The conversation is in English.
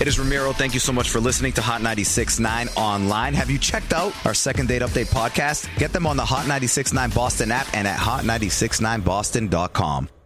It is Ramiro. Thank you so much for listening to Hot 96.9 Online. Have you checked out our Second Date Update podcast? Get them on the Hot 96.9 Boston app and at hot969boston.com.